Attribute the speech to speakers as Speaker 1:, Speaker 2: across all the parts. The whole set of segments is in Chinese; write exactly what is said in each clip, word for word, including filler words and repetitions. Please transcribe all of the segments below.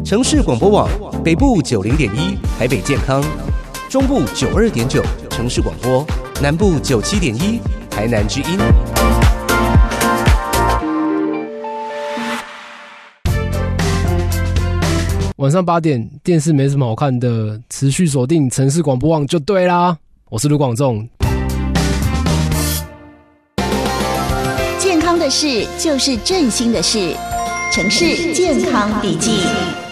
Speaker 1: 城市广播网北部九零点一台北健康，中部九二点九城市广播，南部九七点一台南之音。
Speaker 2: 晚上八点，电视没什么好看的，持续锁定城市广播网就对啦。我是卢广仲。
Speaker 3: 健康的事就是振兴的事，城市健康笔记。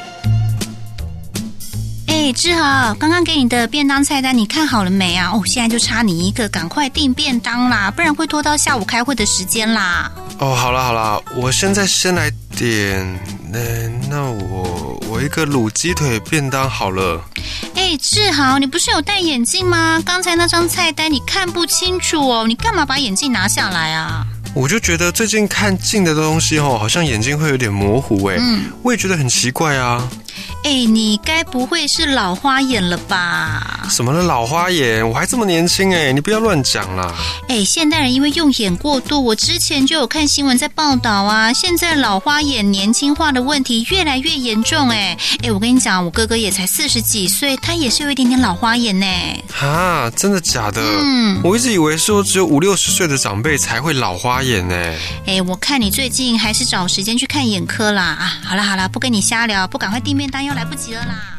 Speaker 4: 哎，志豪，刚刚给你的便当菜单你看好了没啊？哦，现在就差你一个，赶快订便当啦，不然会拖到下午开会的时间啦。
Speaker 5: 哦，好啦好啦，我现在先来点，呃，那我我一个卤鸡腿便当好了。
Speaker 4: 哎，志豪，你不是有戴眼镜吗？刚才那张菜单你看不清楚哦，你干嘛把眼镜拿下来啊？
Speaker 5: 我就觉得最近看近的东西哦，好像眼睛会有点模糊哎，嗯，我也觉得很奇怪啊。
Speaker 4: 哎，你该不会是老花眼了吧？
Speaker 5: 什么的老花眼？我还这么年轻哎，你不要乱讲啦。
Speaker 4: 哎，现代人因为用眼过度，我之前就有看新闻在报道啊，现在老花眼年轻化的问题越来越严重哎。哎，我跟你讲，我哥哥也才四十几岁，他也是有一点点老花眼呢。
Speaker 5: 哈，真的假的？嗯，我一直以为说只有五六十岁的长辈才会老花眼呢。
Speaker 4: 哎，我看你最近还是找时间去看眼科啦啊！好啦好啦，不跟你瞎聊，不赶快订便当又来不及了啦。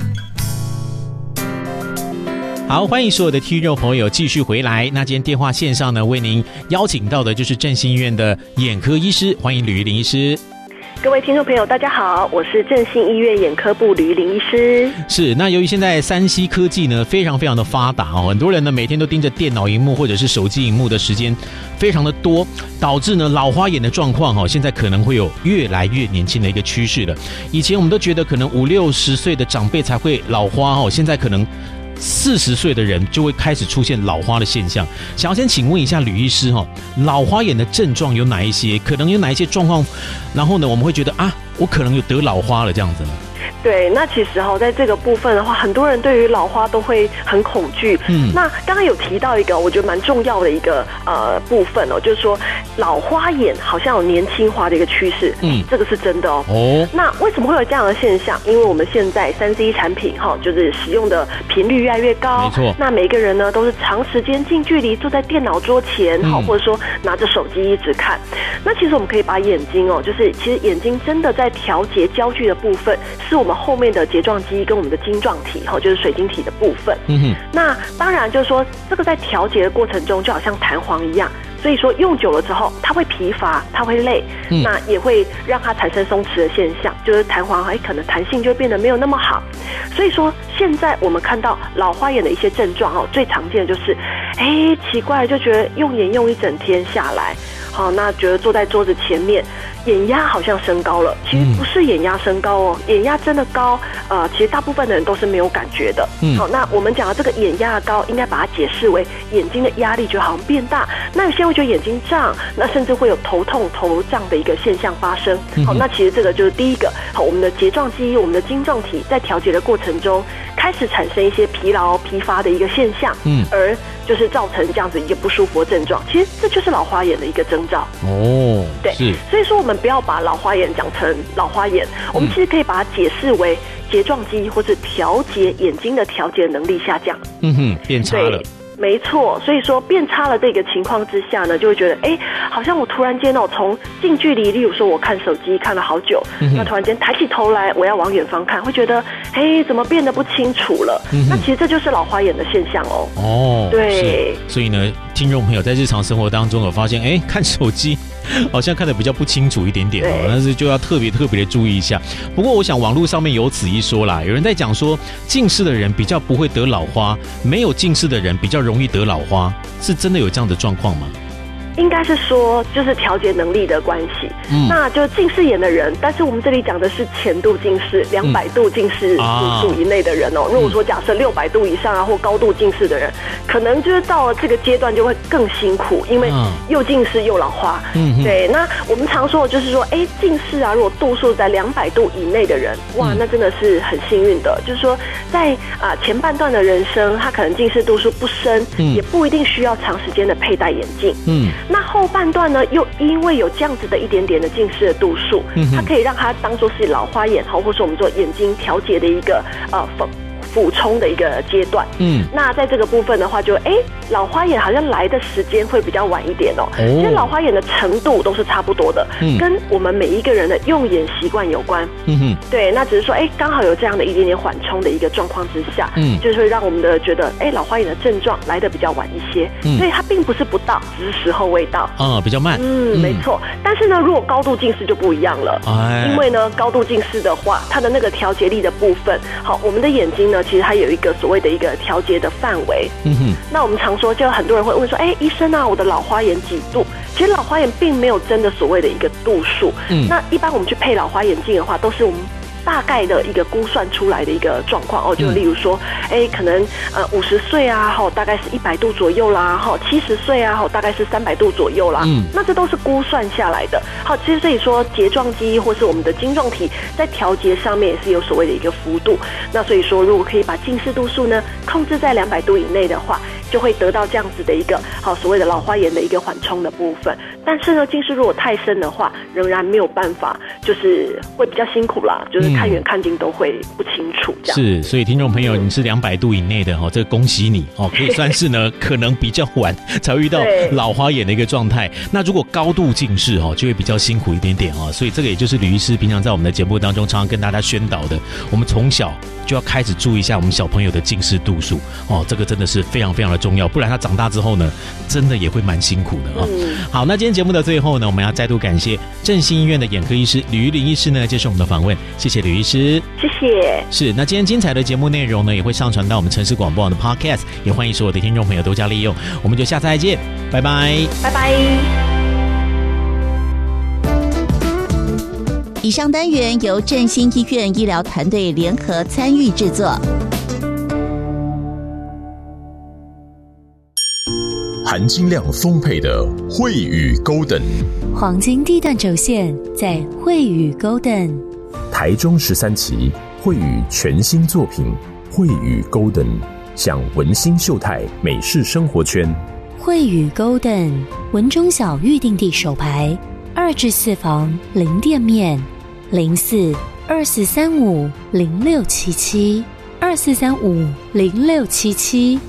Speaker 6: 好，欢迎所有的听众朋友继续回来。那今天电话线上呢，为您邀请到的就是振兴医院的眼科医师，欢迎吕玉玲医师。
Speaker 7: 各位听众朋友大家好，我是振兴医院眼科部吕玉玲医师。
Speaker 6: 是，那由于现在三 C 科技呢非常非常的发达哦，很多人呢每天都盯着电脑荧幕或者是手机荧幕的时间非常的多，导致呢老花眼的状况哦，现在可能会有越来越年轻的一个趋势了。以前我们都觉得可能五六十岁的长辈才会老花哦，现在可能四十岁的人就会开始出现老花的现象。想要先请问一下吕医师哈，老花眼的症状有哪一些？可能有哪一些状况？然后呢，我们会觉得啊，我可能有得老花了这样子呢？
Speaker 7: 对，那其实哈，在这个部分的话，很多人对于老花都会很恐惧。嗯，那刚刚有提到一个我觉得蛮重要的一个呃部分哦，就是说老花眼好像有年轻化的一个趋势。嗯，这个是真的哦。哦，那为什么会有这样的现象？因为我们现在三 C 产品哈，就是使用的频率越来越高。没错。那每一个人呢，都是长时间近距离坐在电脑桌前，好、嗯，或者说拿着手机一直看。那其实我们可以把眼睛哦，就是其实眼睛真的在调节焦距的部分，是我们后面的睫状肌跟我们的晶状体，就是水晶体的部分。嗯哼。那当然就是说，这个在调节的过程中，就好像弹簧一样。所以说用久了之后，它会疲乏，它会累，嗯、那也会让它产生松弛的现象，就是弹簧哎，可能弹性就会变得没有那么好。所以说，现在我们看到老花眼的一些症状哦，最常见的就是，哎，奇怪，就觉得用眼用一整天下来，好，那觉得坐在桌子前面，眼压好像升高了，其实不是眼压升高哦，眼压真的高，呃，其实大部分的人都是没有感觉的。嗯，好，那我们讲的这个眼压的高，应该把它解释为眼睛的压力就好像变大，那有些人会觉得眼睛胀，那甚至会有头痛、头胀的一个现象发生。好，那其实这个就是第一个，好，我们的睫状肌、我们的晶状体在调节的过程中，开始产生一些疲劳、疲乏的一个现象，嗯，而就是造成这样子一个不舒服的症状。其实这就是老花眼的一个征兆。哦，对，是。所以说我们不要把老花眼讲成老花眼，我们其实可以把它解释为睫状肌或是调节眼睛的调节能力下降。嗯哼，变差了。没错，所以说变差了这个情况之下呢，就会觉得哎，好像我突然间哦，从近距离，例如说我看手机看了好久，嗯、那突然间抬起头来，我要往远方看，会觉得哎，怎么变得不清楚了？嗯、那其实这就是老花眼的现象哦。哦，对，
Speaker 6: 所以呢，听众朋友在日常生活当中有发现，哎，看手机好像看得比较不清楚一点点哦，但是就要特别特别的注意一下。不过我想网络上面有此一说啦，有人在讲说近视的人比较不会得老花，没有近视的人比较容易得老花，是真的有这样的状况吗？
Speaker 7: 应该是说就是调节能力的关系，嗯、那就近视眼的人，但是我们这里讲的是前度近视，两百度近视度以内的人哦。嗯啊、如果说假设六百度以上啊，或高度近视的人，可能就是到了这个阶段就会更辛苦，因为又近视又老花。嗯，对。那我们常说的就是说，哎，近视啊，如果度数在两百度以内的人，哇，那真的是很幸运的。就是说，在啊、呃、前半段的人生，他可能近视度数不深，嗯、也不一定需要长时间的佩戴眼镜。嗯。 那后半段呢，又因为有这样子的一点点的近视的度数，嗯、它可以让它当作是老花眼，或者说我们做眼睛调节的一个呃补充的一个阶段。嗯，那在这个部分的话就，就哎，老花眼好像来的时间会比较晚一点哦。哦，其实老花眼的程度都是差不多的，嗯，跟我们每一个人的用眼习惯有关。嗯哼，对，那只是说，哎，刚好有这样的一点点缓冲的一个状况之下，嗯，就是会让我们的觉得，哎，老花眼的症状来的比较晚一些。嗯，所以它并不是不到，只是时候未到。
Speaker 6: 啊，比较慢。
Speaker 7: 嗯，嗯没错。但是呢，如果高度近视就不一样了。哎，因为呢，高度近视的话，它的那个调节力的部分，好，我们的眼睛呢。其实它有一个所谓的一个调节的范围，嗯哼。那我们常说，就很多人会问说，哎，医生啊，我的老花眼几度？其实老花眼并没有真的所谓的一个度数，嗯。那一般我们去配老花眼镜的话，都是我们大概的一个估算出来的一个状况哦，就例如说，哎、嗯，可能呃五十岁啊，哈，大概是一百度左右啦，哈，七十岁啊，哈，大概是三百度左右啦，嗯，那这都是估算下来的。好，其实所以说睫状肌或是我们的晶状体在调节上面也是有所谓的一个幅度。那所以说，如果可以把近视度数呢控制在两百度以内的话，就会得到这样子的一个好所谓的老花眼的一个缓冲的部分。但是呢，近视如果太深的话，仍然没有办法，就是会比较辛苦啦，就是看远看近都会不清楚这样。
Speaker 6: 是，所以听众朋友，你是两百度以内的哦，这个恭喜你哦，可以算是呢可能比较晚才会遇到老花眼的一个状态。那如果高度近视哦，就会比较辛苦一点点哦。所以这个也就是吕医师平常在我们的节目当中常常跟大家宣导的，我们从小就要开始注意一下我们小朋友的近视度数哦，这个真的是非常非常的重要，不然他长大之后呢，真的也会蛮辛苦的哦。嗯、好，那今天节目的最后呢，我们要再度感谢振兴医院的眼科医师吕玉玲医师呢接受我们的访问，谢谢吕医师，
Speaker 7: 谢谢。
Speaker 6: 是，那今天精彩的节目内容呢，也会上传到我们城市广播网的 Podcast， 也欢迎所有的听众朋友多加利用。我们就下次再见，拜拜，
Speaker 7: 拜拜。
Speaker 3: 以上单元由振兴医院医疗团队联合参与制作。
Speaker 8: 含金量丰沛的惠宇 Golden，
Speaker 9: 黄金地段轴线在惠宇 Golden。
Speaker 8: 台中十三期惠宇全新作品惠宇 Golden， 享文心秀泰美式生活圈。
Speaker 9: 惠宇 Golden 文中小预定地首排，二至四房零店面，零四二四三五零六七七二四三五零六七七。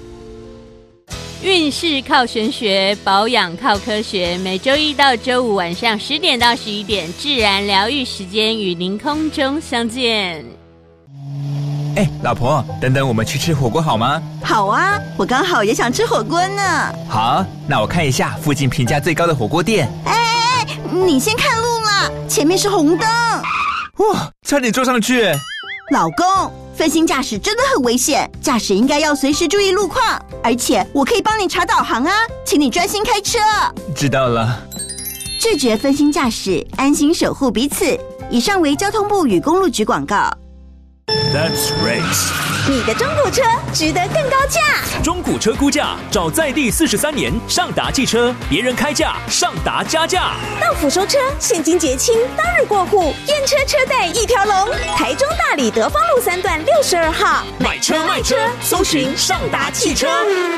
Speaker 10: 运势靠玄学，保养靠科学。每周一到周五晚上十点到十一点，自然疗愈时间与您空中相见。
Speaker 11: 哎，老婆，等等我们去吃火锅好吗？
Speaker 12: 好啊，我刚好也想吃火锅呢。
Speaker 11: 好，那我看一下附近评价最高的火锅店。
Speaker 12: 哎哎哎，你先看路啦，前面是红灯。
Speaker 11: 哇，差点坐上去。
Speaker 12: 老公，分心驾驶真的很危险，驾驶应该要随时注意路况，而且我可以帮你查导航啊，请你专心开车。
Speaker 11: 知道了。
Speaker 12: 拒绝分心驾驶，安心守护彼此。以上为交通部与公路局广告。
Speaker 13: Let's race。
Speaker 14: 你的中古车值得更高价。
Speaker 13: 中古车估价找在地四十三年上达汽车，别人开价，上达加价。
Speaker 14: 到府收车，现金结清，当日过户，验车车贷一条龙。台中大里德芳路三段六十二号，
Speaker 13: 买车卖车，搜寻上达汽车。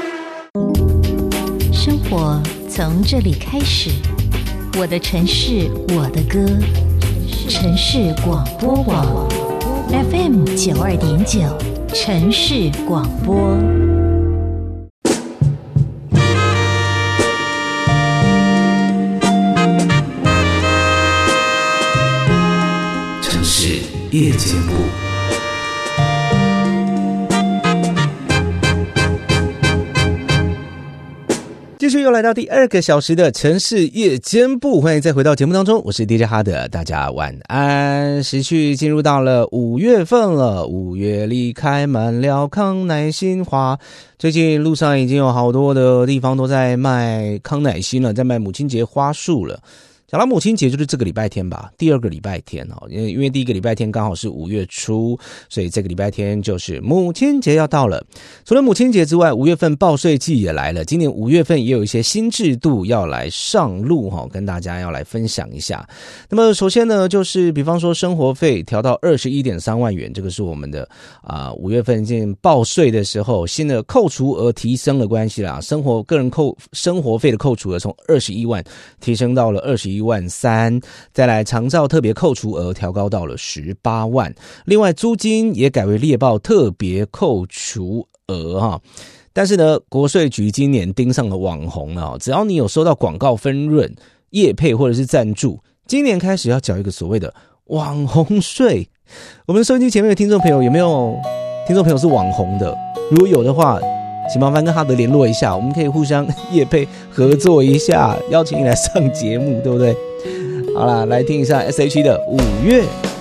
Speaker 9: 生活从这里开始，我的城市，我的歌，城市广播网 F M 九二点九。城市广播，
Speaker 1: 城市夜间部。继续又来到第二个小时的城市夜间部，欢迎再回到节目当中，我是 D J 哈德，大家晚安。时序进入到了五月份了，五月里开满了康乃馨花。最近路上已经有好多的地方都在卖康乃馨了，在卖母亲节花束了。 讲到母亲节就是这个礼拜天吧，第二个礼拜天哦，因为因为第一个礼拜天刚好是五月初，所以这个礼拜天就是母亲节要到了。除了母亲节之外，五月份报税季也来了，今年五月份也有一些新制度要来上路哈，跟大家要来分享一下。那么首先呢，就是比方说生活费调到 二十一点三万元，这个是我们的啊五月份进报税的时候新的扣除额提升的关系啦，生活个人扣生活费的扣除额从二十一万提升到了二十一万三，再来长照特别扣除额调高到了十八万，另外租金也改为猎报特别扣除额哈。但是呢，国税局今年盯上了网红了，只要你有收到广告分润、业配或者是赞助，今年开始要缴一个所谓的网红税。我们收音机前面的听众朋友，有没有听众朋友是网红的？如果有的话，请麻烦跟哈德联络一下，我们可以互相业配合作一下，邀请你来上节目，对不对？好啦，来听一下 S H E 的五月。